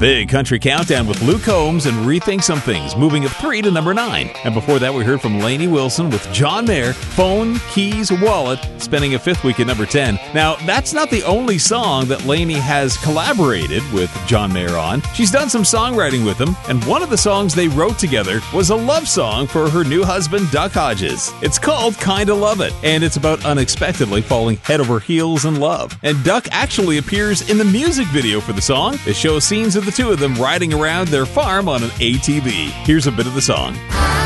Big Country Countdown with Luke Combs and Rethink Some Things, moving up 3 to number 9. And before that, we heard from Lainey Wilson with John Mayer, Phone, Keys, Wallet, spending a 5th week at number 10. Now, that's not the only song that Lainey has collaborated with John Mayer on. She's done some songwriting with him, and one of the songs they wrote together was a love song for her new husband, Duck Hodges. It's called Kinda Love It, and it's about unexpectedly falling head over heels in love. And Duck actually appears in the music video for the song. It shows scenes of the two of them riding around their farm on an ATV. Here's a bit of the song.